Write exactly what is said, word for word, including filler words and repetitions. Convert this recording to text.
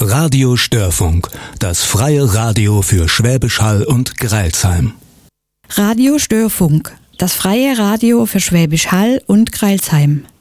Radio Störfunk, das freie Radio für Schwäbisch Hall und Greilsheim. Radio Störfunk, das freie Radio für Schwäbisch Hall und Greilsheim.